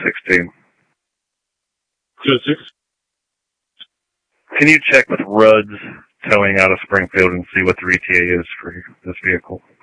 216. 206? Can you check with Rudd's Towing out of Springfield and see what the ETA is for this vehicle?